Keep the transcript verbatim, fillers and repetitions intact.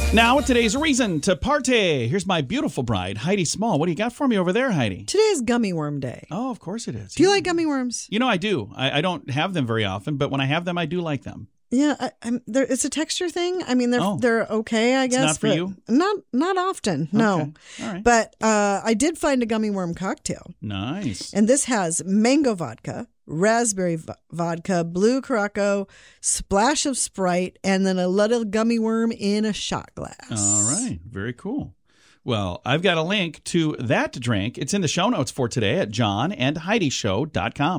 Now, today's reason to party. Here's my beautiful bride, Heidi Small. What do you got for me over there, Heidi? Today is gummy worm day. Oh, of course it is. Do you like gummy worms? You know, I do. I, I don't have them very often, but when I have them, I do like them. Yeah, I, I'm, there, it's a texture thing. I mean, they're Oh. they're okay, I guess. not for but you? Not not often. No. Okay. All right. But uh, I did find a gummy worm cocktail, Nice. and this has mango vodka, raspberry v- vodka, blue Curaçao, splash of Sprite, and then a little gummy worm in a shot glass. All right. Very cool. Well, I've got a link to that drink. It's in the show notes for today at john and heidi show dot com.